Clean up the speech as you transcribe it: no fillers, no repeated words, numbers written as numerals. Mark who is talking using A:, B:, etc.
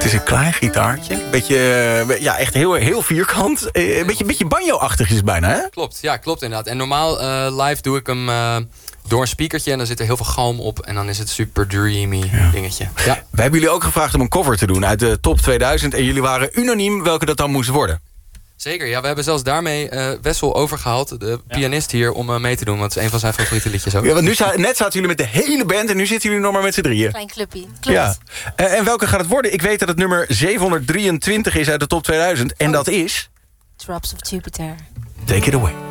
A: is een klein gitaartje. Beetje, echt heel vierkant. Een beetje banjo-achtig is het bijna, hè?
B: Klopt inderdaad. En normaal live doe ik hem door een speakertje... en dan zit er heel veel galm op... en dan is het super dreamy dingetje. Ja.
A: Wij hebben jullie ook gevraagd om een cover te doen uit de top 2000... en jullie waren unaniem welke dat dan moest worden.
B: Zeker, ja. We hebben zelfs daarmee Wessel overgehaald... de pianist hier, om mee te doen. Want het is een van zijn favoriete liedjes ook.
A: Ja, want net zaten jullie met de hele band... en nu zitten jullie nog maar met z'n drieën.
C: Klein clubje, klopt.
A: Ja. En welke gaat het worden? Ik weet dat het nummer 723 is uit de top 2000. En dat is...
C: Drops of Jupiter.
A: Take it away.